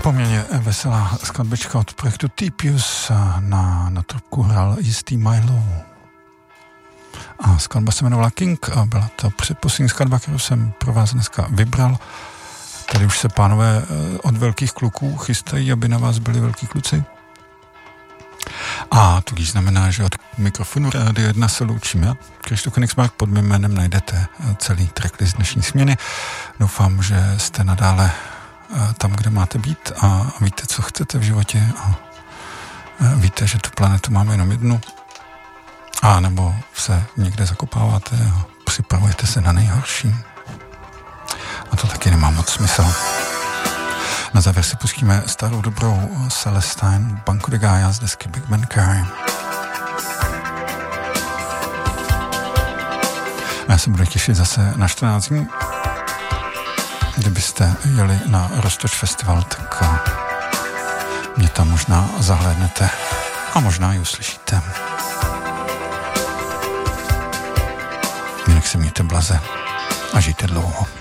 Poměrně veselá skladbička od projektu Typius, na trubku hrál jistý Milo. A skladba se jmenovala King a byla to předposlední skladba, kterou jsem pro vás dneska vybral. Tady už se pánové od velkých kluků chystají, aby na vás byli velký kluci. A to znamená, že od mikrofonu Rádio 1 se loučím já. Krištof Königsmark, pod mým jménem najdete celý tracklist dnešní směny. Doufám, že jste nadále tam, kde máte být a víte, co chcete v životě a víte, že tu planetu máme jenom jednu. A nebo se někde zakopáváte a připravujete se na nejhorší. A to taky nemá moc smysl. Na závěr si pustíme starou dobrou Celestine Banco de Gaia z desky Big Man Carry. Já se budu těšit zase na 14 dní. Kdybyste jeli na Roztoč Festival, tak mě tam možná zahlédnete a možná ji uslyšíte. Jinak se mějte blaze a žijte dlouho.